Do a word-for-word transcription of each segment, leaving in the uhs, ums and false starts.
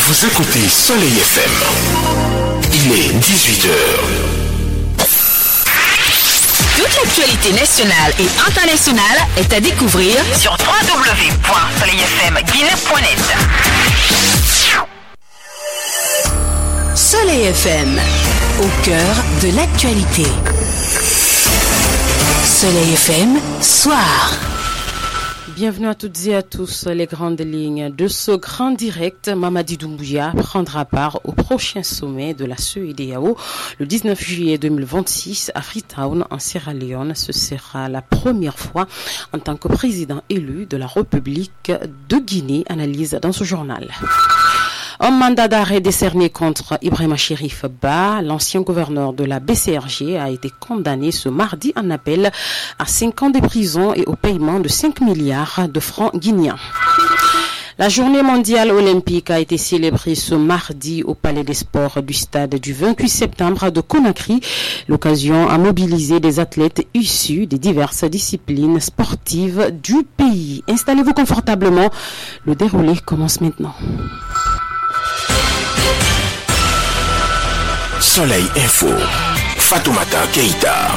Vous écoutez Soleil F M. Il est dix-huit heures. Toute l'actualité nationale et internationale est à découvrir sur w w w point soleil f m guinée point net. Soleil F M, au cœur de l'actualité. Soleil F M, soir. Bienvenue à toutes et à tous. Les grandes lignes de ce grand direct. Mamadi Doumbouya prendra part au prochain sommet de la C E D E A O le dix-neuf juillet deux mille vingt-six à Freetown en Sierra Leone. Ce sera la première fois en tant que président élu de la République de Guinée, analyse dans ce journal. Un mandat d'arrêt décerné contre Ibrahima Chérif Ba, l'ancien gouverneur de la B C R G, a été condamné ce mardi en appel à cinq ans de prison et au paiement de cinq milliards de francs guinéens. La journée mondiale olympique a été célébrée ce mardi au Palais des Sports du stade du vingt-huit septembre de Conakry. L'occasion a mobilisé des athlètes issus des diverses disciplines sportives du pays. Installez-vous confortablement. Le déroulé commence maintenant. Soleil Info, Fatoumata Keïta.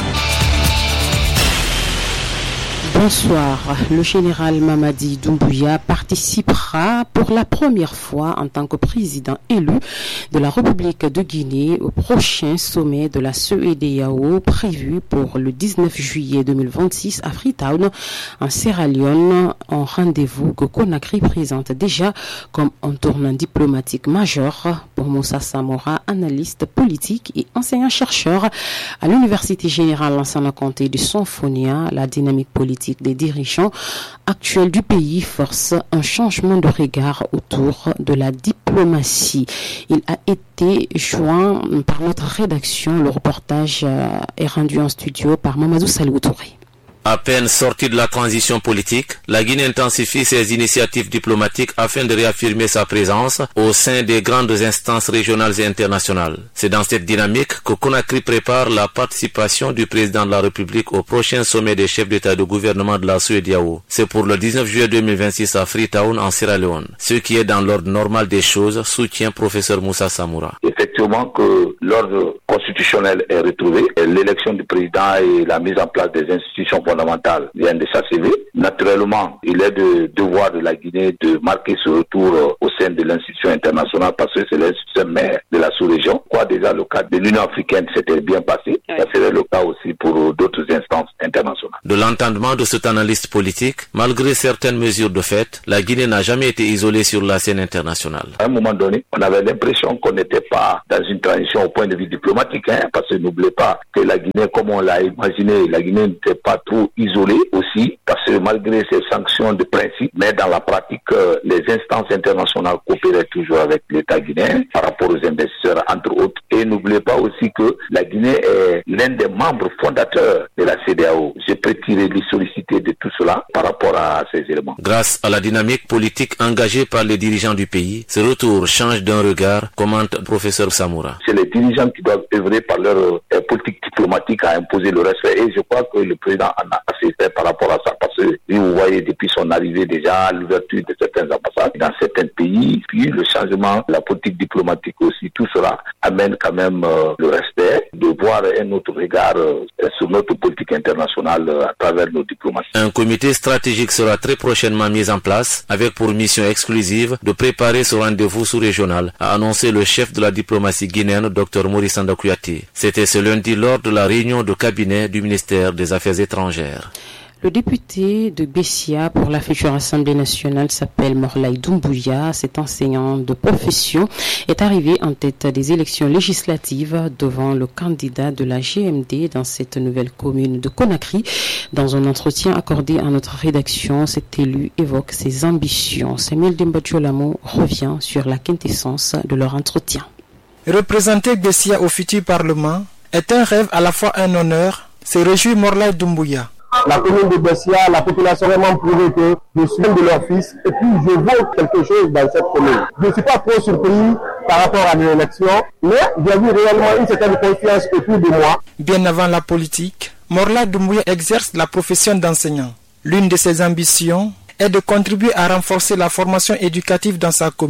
Bonsoir. Le général Mamadi Doumbouya participera pour la première fois en tant que président élu de la République de Guinée au prochain sommet de la C E D E A O prévu pour le dix-neuf juillet deux mille vingt-six à Freetown en Sierra Leone, un rendez-vous que Conakry présente déjà comme un tournant diplomatique majeur pour Moussa Samora, analyste politique et enseignant-chercheur à l'Université générale Lansana Conté de Symphonia. La dynamique politique des dirigeants actuels du pays force un changement de regard autour de la diplomatie. Il a été joint par notre rédaction. Le reportage est rendu en studio par Mamadou Salou Touré. À peine sortie de la transition politique, la Guinée intensifie ses initiatives diplomatiques afin de réaffirmer sa présence au sein des grandes instances régionales et internationales. C'est dans cette dynamique que Conakry prépare la participation du président de la République au prochain sommet des chefs d'État et de gouvernement de la C E D E A O. C'est pour le dix-neuf juillet deux mille vingt-six à Freetown en Sierra Leone. Ce qui est dans l'ordre normal des choses, soutient professeur Moussa Samora. Effectivement que l'ordre constitutionnel est retrouvé, et l'élection du président et la mise en place des institutions fondamentales viennent de s'achever. Naturellement, il est de devoir de la Guinée de marquer ce retour au sein de l'institution internationale parce que c'est l'institution mère de la sous-région. Quoi déjà le cas de l'Union africaine s'était bien passé, ça serait le cas aussi pour d'autres instances internationales. De l'entendement de cet analyste politique, malgré certaines mesures de fait, la Guinée n'a jamais été isolée sur la scène internationale. À un moment donné, on avait l'impression qu'on n'était pas dans une transition au point de vue diplomatique, hein, parce que n'oubliez pas que la Guinée, comme on l'a imaginé, la Guinée n'était pas trop isolée aussi, parce que malgré ces sanctions de principe, mais dans la pratique, euh, les instances internationales coopéraient toujours avec l'État guinéen par rapport aux investisseurs, entre autres. Et n'oubliez pas aussi que la Guinée est l'un des membres fondateurs de la C E D E A O. Je peux tirer l'historicité de tout cela par rapport à ces éléments. Grâce à la dynamique politique engagée par les dirigeants du pays, ce retour change d'un regard, commente le professeur Samora. C'est les dirigeants qui doivent œuvrer par leur euh, politique diplomatique à imposer le respect. Et je crois que le président en a assez fait par rapport à ça. Parce que vous voyez depuis son arrivée déjà l'ouverture de certaines ambassades dans certains pays, puis le changement, la politique diplomatique aussi, tout cela amène quand même euh, le respect, de voir un autre regard euh, sur notre politique internationale euh, à travers nos diplomaties. Un comité stratégique sera très prochainement mis en place avec pour mission exclusive de préparer ce rendez-vous sous-régional, a annoncé le chef de la diplomatie guinéenne, Dr Maurice Sanda Kouyaté. C'était ce lundi lors de la réunion de cabinet du ministère des Affaires étrangères. Le député de Bessia pour la future Assemblée nationale s'appelle Morlaye Doumbouya. Cet enseignant de profession est arrivé en tête des élections législatives devant le candidat de la G M D dans cette nouvelle commune de Conakry. Dans un entretien accordé à notre rédaction, cet élu évoque ses ambitions. Samuel Dembadjolamo revient sur la quintessence de leur entretien. Représenter Bessia au futur Parlement est un rêve à la fois un honneur, se réjouit Morlaye Doumbouya. La commune de Bessia, la population a vraiment prouvé que je suis un de leurs fils et puis je vaux quelque chose dans cette commune. Je ne suis pas trop surpris par rapport à l'élection, mais j'ai vu réellement une certaine confiance autour de moi. Bien avant la politique, Morlaye Doumbouya exerce la profession d'enseignant. L'une de ses ambitions est de contribuer à renforcer la formation éducative dans sa commune.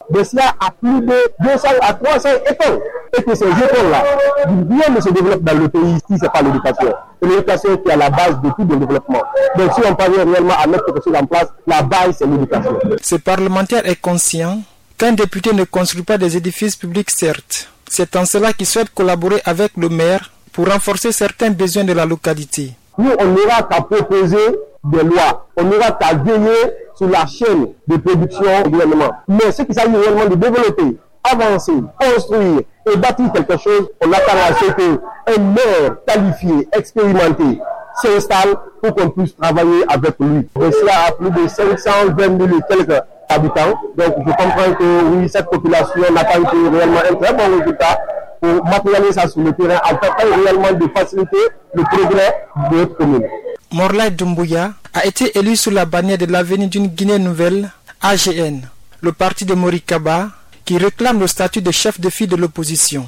Bessia a plus de deux cents à trois cents écoles. Et que ces écoles-là, rien ne se développe dans le pays si ce n'est pas l'éducation. C'est l'éducation qui est à la base de tout le développement. Donc si on parvient réellement à mettre quelque chose en place, la base c'est l'éducation. Ce parlementaire est conscient qu'un député ne construit pas des édifices publics, certes. C'est en cela qu'il souhaite collaborer avec le maire pour renforcer certains besoins de la localité. Nous, on n'aura qu'à proposer des lois. On n'aura qu'à veiller sur la chaîne de production du gouvernement. Mais ce qui s'agit réellement de développer, avancer, construire et bâtir quelque chose, on attend à ce qu'un maire qualifié, expérimenté, s'installe pour qu'on puisse travailler avec lui. Bessia a plus de cinq cent vingt mille et quelques habitants. Donc je comprends que oui, cette population n'a pas été réellement un très bon résultat pour matérialiser ça sur le terrain, afin réellement de faciliter le progrès de notre commune. Morlaye Doumbouya a été élu sous la bannière de l'avenir d'une Guinée nouvelle, A G N, le parti de Morikaba, qui réclame le statut de chef de file de l'opposition.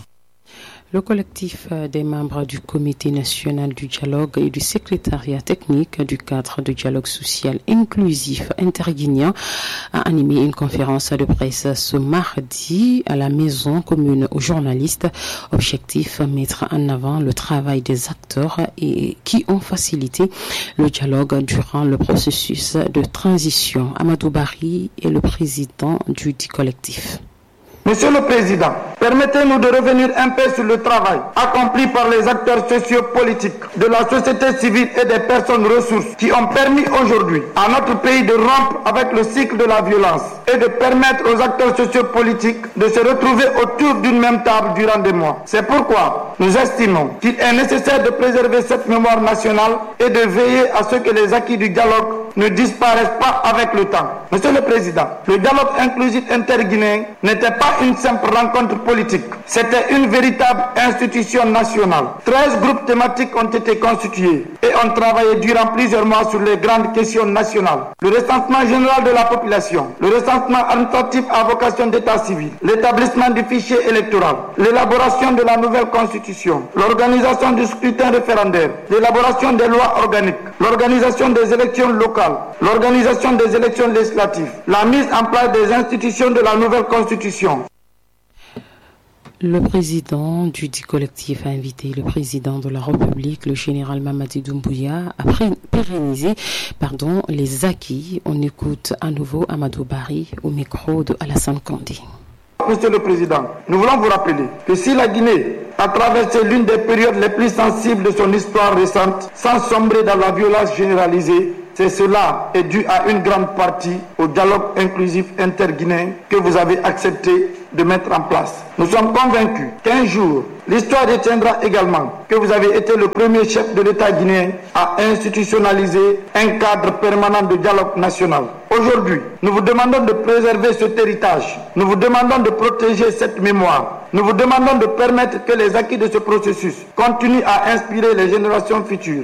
Le collectif des membres du Comité national du dialogue et du secrétariat technique du cadre de dialogue social inclusif interguinéen a animé une conférence de presse ce mardi à la maison commune aux journalistes. Objectif, mettre en avant le travail des acteurs et qui ont facilité le dialogue durant le processus de transition. Amadou Barry est le président du dit collectif. Monsieur le Président, permettez-nous de revenir un peu sur le travail accompli par les acteurs sociopolitiques de la société civile et des personnes ressources qui ont permis aujourd'hui à notre pays de rompre avec le cycle de la violence et de permettre aux acteurs sociopolitiques de se retrouver autour d'une même table durant des mois. C'est pourquoi nous estimons qu'il est nécessaire de préserver cette mémoire nationale et de veiller à ce que les acquis du dialogue ne disparaissent pas avec le temps. Monsieur le Président, le dialogue inclusif interguinéen n'était pas une simple rencontre politique. C'était une véritable institution nationale. treize groupes thématiques ont été constitués et ont travaillé durant plusieurs mois sur les grandes questions nationales. Le recensement général de la population, le recensement administratif à vocation d'état civil, l'établissement du fichier électoral, l'élaboration de la nouvelle constitution, l'organisation du scrutin référendaire, l'élaboration des lois organiques, l'organisation des élections locales, l'organisation des élections législatives, la mise en place des institutions de la nouvelle constitution. Le président du dit collectif a invité le président de la République, le général Mamadi Doumbouya, à pérenniser pardon, les acquis. On écoute à nouveau Amadou Barry au micro de Alassane Kandé. Monsieur le Président, nous voulons vous rappeler que si la Guinée a traversé l'une des périodes les plus sensibles de son histoire récente, sans sombrer dans la violence généralisée, c'est cela est dû à une grande partie au dialogue inclusif interguinéen que vous avez accepté de mettre en place. Nous sommes convaincus qu'un jour, l'histoire retiendra également que vous avez été le premier chef de l'État guinéen à institutionnaliser un cadre permanent de dialogue national. Aujourd'hui, nous vous demandons de préserver cet héritage. Nous vous demandons de protéger cette mémoire. Nous vous demandons de permettre que les acquis de ce processus continuent à inspirer les générations futures.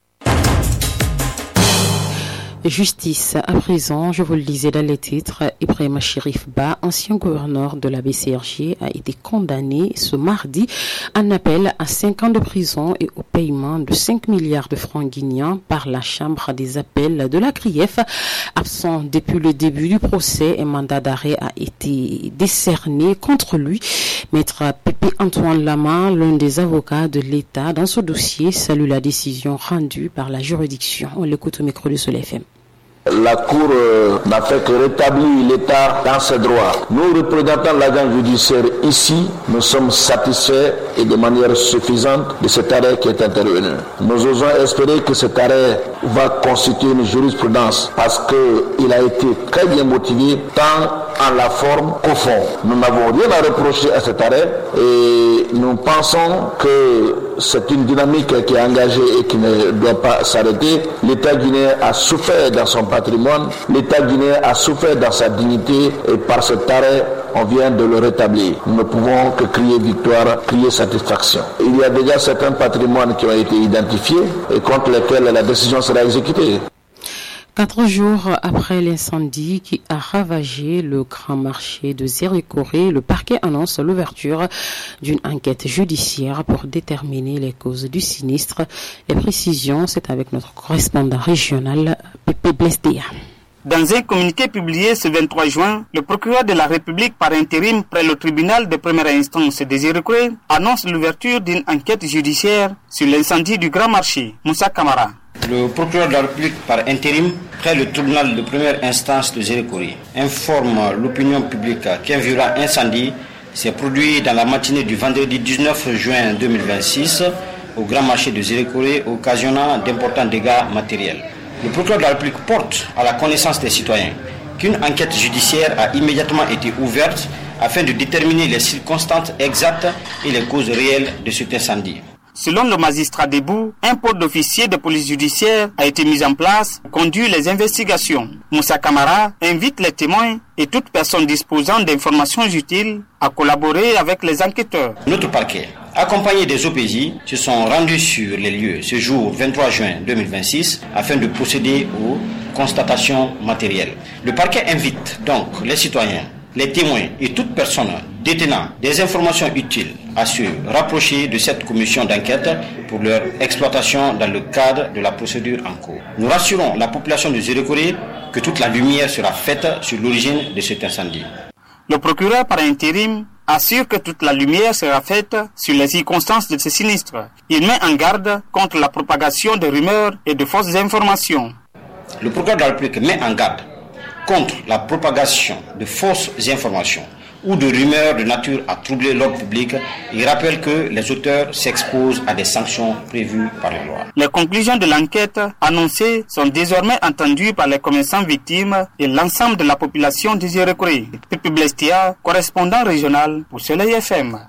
Justice. À présent, je vous le disais dans les titres, Ibrahima Chérif Ba, ancien gouverneur de la B C R G, a été condamné ce mardi en appel à cinq ans de prison et au paiement de cinq milliards de francs guinéens par la Chambre des appels de la C R I E F. Absent depuis le début du procès, un mandat d'arrêt a été décerné contre lui. Maître Pépé Antoine Lama, l'un des avocats de l'État dans ce dossier, salue la décision rendue par la juridiction. On l'écoute au micro de Soleil F M. La Cour euh, n'a fait que rétablir l'État dans ses droits. Nous, représentants de l'agent judiciaire ici, nous sommes satisfaits et de manière suffisante de cet arrêt qui est intervenu. Nous osons espérer que cet arrêt va constituer une jurisprudence parce qu'il a été très bien motivé tant en la forme qu'au fond. Nous n'avons rien à reprocher à cet arrêt et nous pensons que c'est une dynamique qui est engagée et qui ne doit pas s'arrêter. L'État guinéen a souffert dans son patrimoine, l'État guinéen a souffert dans sa dignité et par cet arrêt, on vient de le rétablir. Nous ne pouvons que crier victoire, crier satisfaction. Il y a déjà certains patrimoines qui ont été identifiés et contre lesquels la décision sera exécutée. Quatre jours après l'incendie qui a ravagé le grand marché de Zérékoré, le parquet annonce l'ouverture d'une enquête judiciaire pour déterminer les causes du sinistre. Les précisions, c'est avec notre correspondant régional, Pépé Blesdéa. Dans un communiqué publié ce vingt-trois juin, le procureur de la République par intérim près le tribunal de première instance Désiré Kouré annonce l'ouverture d'une enquête judiciaire sur l'incendie du Grand Marché. Moussa Kamara. Le procureur de la République par intérim près le tribunal de première instance de Désiré Kouré informe l'opinion publique qu'un violent incendie s'est produit dans la matinée du vendredi dix-neuf juin deux mille vingt-six au Grand Marché de Désiré Kouré, occasionnant d'importants dégâts matériels. Le procureur de la République porte à la connaissance des citoyens qu'une enquête judiciaire a immédiatement été ouverte afin de déterminer les circonstances exactes et les causes réelles de cet incendie. Selon le magistrat debout, un pôle d'officiers de police judiciaire a été mis en place pour conduire les investigations. Moussa Kamara invite les témoins et toute personne disposant d'informations utiles à collaborer avec les enquêteurs. Notre parquet, accompagné des O P J, se sont rendus sur les lieux ce jour vingt-trois juin deux mille vingt-six afin de procéder aux constatations matérielles. Le parquet invite donc les citoyens, les témoins et toute personne détenant des informations utiles à se rapprocher de cette commission d'enquête pour leur exploitation dans le cadre de la procédure en cours. Nous rassurons la population de Désiré Kouré que toute la lumière sera faite sur l'origine de cet incendie. Le procureur par intérim assure que toute la lumière sera faite sur les circonstances de ce sinistre. Il met en garde contre la propagation de rumeurs et de fausses informations. Le procureur de la République met en garde contre la propagation de fausses informations ou de rumeurs de nature à troubler l'ordre public. Il rappelle que les auteurs s'exposent à des sanctions prévues par la loi. Les conclusions de l'enquête annoncées sont désormais entendues par les commerçants victimes et l'ensemble de la population de Désiré Kouré. Pipi Blestia, correspondant régional pour Soleil F M.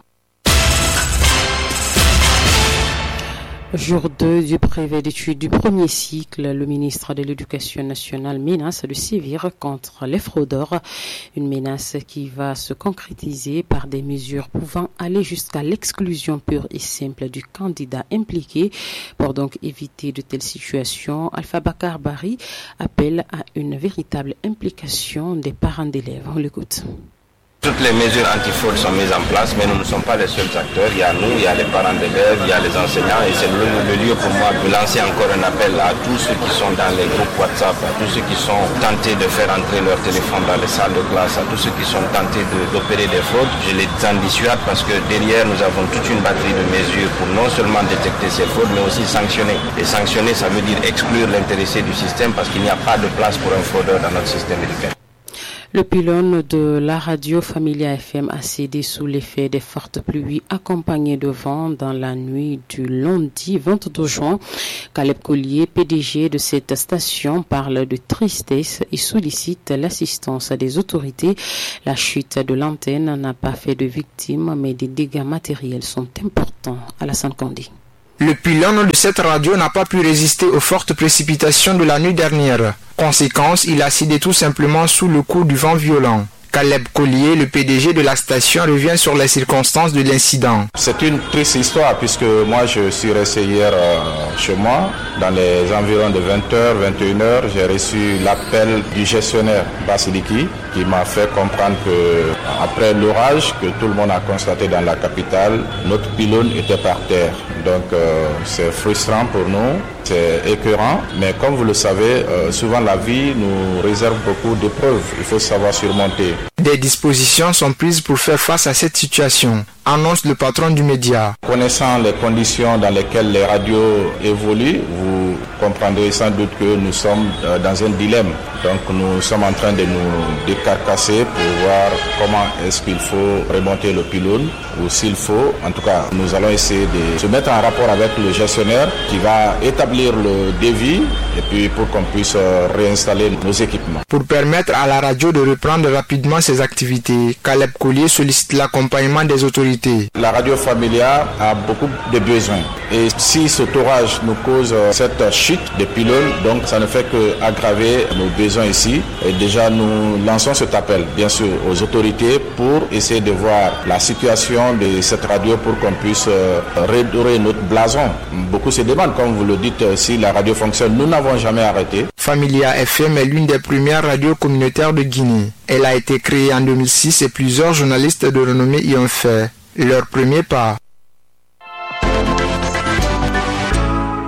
Jour deux du brevet d'études du premier cycle, le ministre de l'Éducation nationale menace de sévir contre les fraudeurs. Une menace qui va se concrétiser par des mesures pouvant aller jusqu'à l'exclusion pure et simple du candidat impliqué. Pour donc éviter de telles situations, Alpha Bakar Bari appelle à une véritable implication des parents d'élèves. On l'écoute. Toutes les mesures antifraude sont mises en place, mais nous ne sommes pas les seuls acteurs. Il y a nous, il y a les parents d'élèves, il y a les enseignants, et c'est le, le lieu pour moi de lancer encore un appel à tous ceux qui sont dans les groupes WhatsApp, à tous ceux qui sont tentés de faire entrer leur téléphone dans les salles de classe, à tous ceux qui sont tentés de, d'opérer des fraudes. Je les en dissuade parce que derrière, nous avons toute une batterie de mesures pour non seulement détecter ces fraudes, mais aussi sanctionner. Et sanctionner, ça veut dire exclure l'intéressé du système parce qu'il n'y a pas de place pour un fraudeur dans notre système éducatif. Le pylône de la radio Familia F M a cédé sous l'effet des fortes pluies accompagnées de vent dans la nuit du lundi vingt-deux juin. Caleb Collier, P D G de cette station, parle de tristesse et sollicite l'assistance des autorités. La chute de l'antenne n'a pas fait de victimes, mais des dégâts matériels sont importants. Alassane Kandé. Le pylône de cette radio n'a pas pu résister aux fortes précipitations de la nuit dernière. Conséquence, il a cédé tout simplement sous le coup du vent violent. Caleb Collier, le P D G de la station, revient sur les circonstances de l'incident. C'est une triste histoire puisque moi je suis resté hier euh, chez moi. Dans les environs de vingt heures, vingt et une heures, j'ai reçu l'appel du gestionnaire Basiliki qui m'a fait comprendre que après l'orage que tout le monde a constaté dans la capitale, notre pylône était par terre. Donc euh, c'est frustrant pour nous, c'est écœurant, mais comme vous le savez, euh, souvent la vie nous réserve beaucoup d'épreuves, il faut savoir surmonter. Des dispositions sont prises pour faire face à cette situation, annonce le patron du média. Connaissant les conditions dans lesquelles les radios évoluent, vous comprendrez sans doute que nous sommes euh, dans un dilemme. Donc nous sommes en train de nous décarcasser pour voir comment est-ce qu'il faut remonter le pylône ou s'il faut, en tout cas nous allons essayer de se mettre en rapport avec le gestionnaire qui va établir le devis et puis pour qu'on puisse réinstaller nos équipements. Pour permettre à la radio de reprendre rapidement ses activités, Caleb Collier sollicite l'accompagnement des autorités. La radio Familia a beaucoup de besoins et si cet orage nous cause cette chute de pylône, donc ça ne fait qu'aggraver nos besoins ici. Et déjà nous lançons cet appel bien sûr aux autorités pour essayer de voir la situation de cette radio pour qu'on puisse redorer notre blason. Beaucoup se demandent, comme vous le dites, si la radio fonctionne. Nous n'avons jamais arrêté. Familia F M est l'une des premières radios communautaires de Guinée. Elle a été créée en deux mille six et plusieurs journalistes de renommée y ont fait leur premier pas.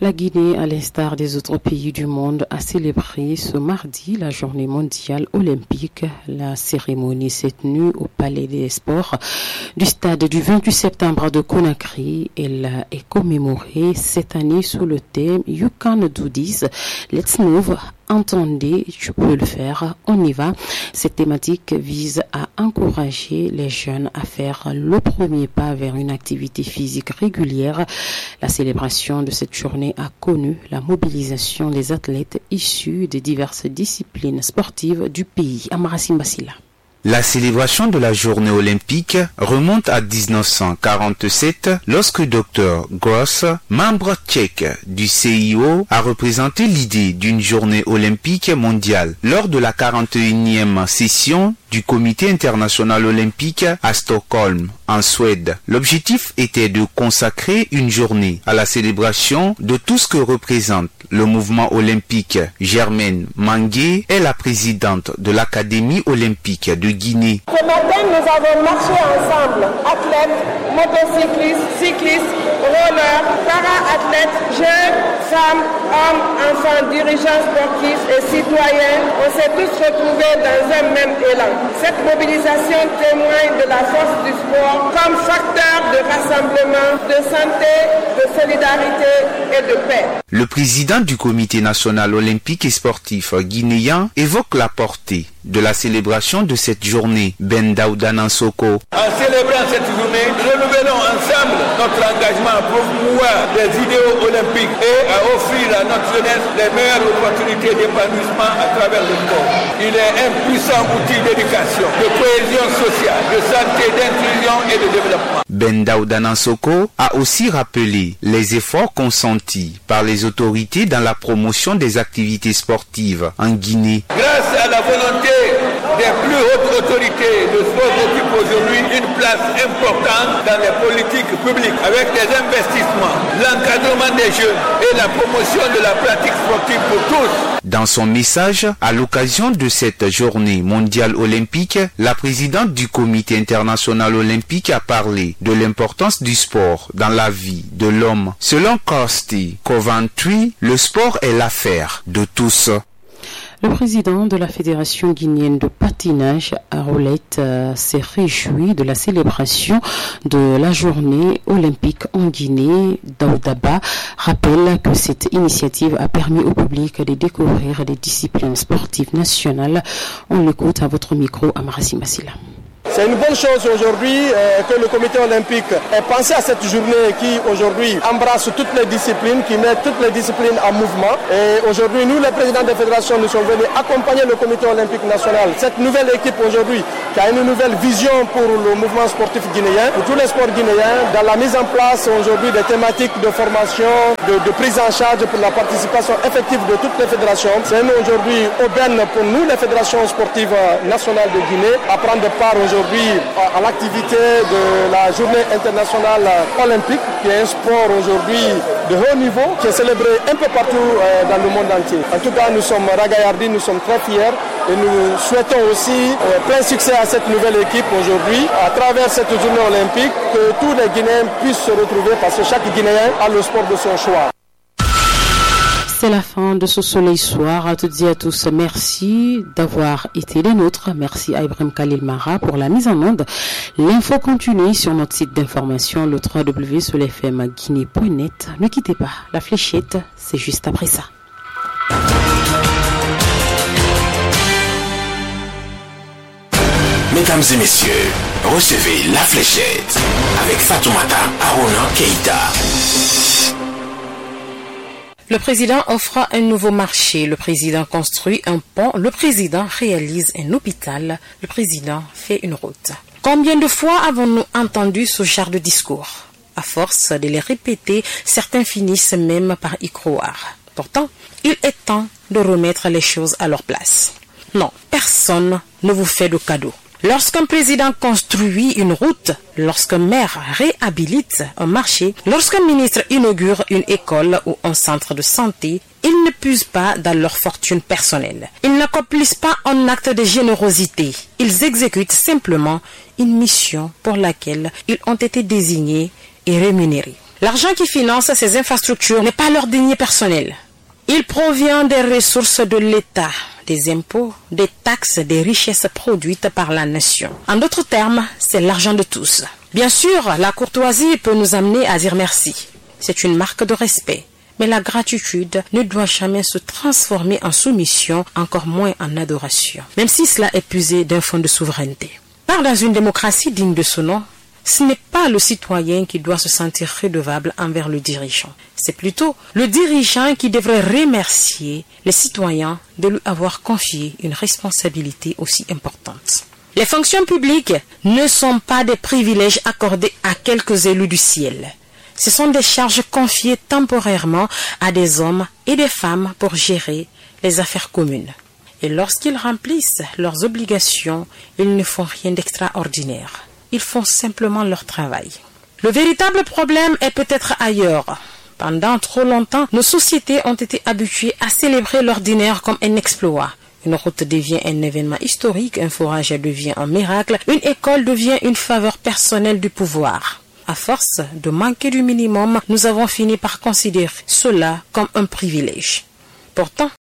La Guinée, à l'instar des autres pays du monde, a célébré ce mardi la journée mondiale olympique. La cérémonie s'est tenue au Palais des Sports du stade du vingt-huit septembre de Conakry. Elle est commémorée cette année sous le thème You Can Do This, Let's Move. Entendez, tu peux le faire, on y va. Cette thématique vise à encourager les jeunes à faire le premier pas vers une activité physique régulière. La célébration de cette journée a connu la mobilisation des athlètes issus des diverses disciplines sportives du pays. Amarassim Basila. La célébration de la journée olympique remonte à dix-neuf cent quarante-sept lorsque docteur Gross, membre tchèque du C I O, a représenté l'idée d'une journée olympique mondiale lors de la quarante et unième session du Comité international olympique à Stockholm, en Suède. L'objectif était de consacrer une journée à la célébration de tout ce que représente le mouvement olympique. Germaine Mangué est la présidente de l'Académie olympique de Guinée. Ce matin, nous avons marché ensemble, athlètes, motocyclistes, cyclistes, rollers, para-athlètes, jeunes, femmes, hommes, enfants, dirigeants sportifs et citoyens. On s'est tous retrouvés dans un même élan. Cette mobilisation témoigne de la force du sport comme facteur de rassemblement, de santé, de solidarité et de paix. Le président du Comité national olympique et sportif guinéen évoque la portée de la célébration de cette journée. Ben Daouda Nansoko. En célébrant cette journée, renouvelons ensemble notre engagement à promouvoir les idéaux olympiques et à offrir à notre jeunesse les meilleures opportunités d'épanouissement à travers le sport. Il est un puissant outil d'éducation, de cohésion sociale, de santé, d'inclusion et de développement. Ben Daouda Nansoko a aussi rappelé les efforts consentis par les autorités dans la promotion des activités sportives en Guinée. Grâce à la volonté des plus hautes autorités, le sport occupe aujourd'hui une place importante dans les politiques publiques avec les investissements, l'encadrement des jeunes et la promotion de la pratique sportive pour tous. Dans son message, à l'occasion de cette journée mondiale olympique, la présidente du Comité international olympique a parlé de l'importance du sport dans la vie de l'homme. Selon Kirsty Coventry, le sport est l'affaire de tous. Le président de la Fédération guinéenne de patinage à roulette euh, s'est réjoui de la célébration de la journée olympique en Guinée. Daoudaba rappelle que cette initiative a permis au public de découvrir des disciplines sportives nationales. On l'écoute à votre micro, Amarassim Basila. C'est une bonne chose aujourd'hui euh, que le comité olympique ait pensé à cette journée qui aujourd'hui embrasse toutes les disciplines, qui met toutes les disciplines en mouvement. Et aujourd'hui, nous, les présidents des fédérations, nous sommes venus accompagner le comité olympique national. Cette nouvelle équipe aujourd'hui qui a une nouvelle vision pour le mouvement sportif guinéen, pour tous les sports guinéens, dans la mise en place aujourd'hui des thématiques de formation, de, de prise en charge pour la participation effective de toutes les fédérations. C'est aujourd'hui aubaine pour nous, les fédérations sportives nationales de Guinée, à prendre part aujourd'hui aujourd'hui à l'activité de la journée internationale olympique, qui est un sport aujourd'hui de haut niveau, qui est célébré un peu partout dans le monde entier. En tout cas, nous sommes ragaillardis, nous sommes très fiers et nous souhaitons aussi plein succès à cette nouvelle équipe aujourd'hui, à travers cette journée olympique, que tous les Guinéens puissent se retrouver parce que chaque Guinéen a le sport de son choix. C'est la fin de ce soleil soir. À toutes et à tous, merci d'avoir été les nôtres. Merci à Ibrahim Khalil Mara pour la mise en onde. L'info continue sur notre site d'information, le w w w point soleil f m guinée point net. Ne quittez pas, la fléchette, c'est juste après ça. Mesdames et messieurs, recevez la fléchette avec Fatoumata Arona Keïta. Le président offre un nouveau marché, le président construit un pont, le président réalise un hôpital, le président fait une route. Combien de fois avons-nous entendu ce genre de discours? À force de les répéter, certains finissent même par y croire. Pourtant, il est temps de remettre les choses à leur place. Non, personne ne vous fait de cadeau. Lorsqu'un président construit une route, lorsqu'un maire réhabilite un marché, lorsqu'un ministre inaugure une école ou un centre de santé, ils ne puisent pas dans leur fortune personnelle. Ils n'accomplissent pas un acte de générosité. Ils exécutent simplement une mission pour laquelle ils ont été désignés et rémunérés. L'argent qui finance ces infrastructures n'est pas leur denier personnel. Il provient des ressources de l'État, des impôts, des taxes, des richesses produites par la nation. En d'autres termes, c'est l'argent de tous. Bien sûr, la courtoisie peut nous amener à dire merci. C'est une marque de respect. Mais la gratitude ne doit jamais se transformer en soumission, encore moins en adoration, même si cela est puisé d'un fond de souveraineté. Car dans une démocratie digne de ce nom, ce n'est pas le citoyen qui doit se sentir redevable envers le dirigeant. C'est plutôt le dirigeant qui devrait remercier les citoyens de lui avoir confié une responsabilité aussi importante. Les fonctions publiques ne sont pas des privilèges accordés à quelques élus du ciel. Ce sont des charges confiées temporairement à des hommes et des femmes pour gérer les affaires communes. Et lorsqu'ils remplissent leurs obligations, ils ne font rien d'extraordinaire. Ils font simplement leur travail. Le véritable problème est peut-être ailleurs. Pendant trop longtemps, nos sociétés ont été habituées à célébrer l'ordinaire comme un exploit. Une route devient un événement historique, un forage devient un miracle, une école devient une faveur personnelle du pouvoir. À force de manquer du minimum, nous avons fini par considérer cela comme un privilège. Pourtant,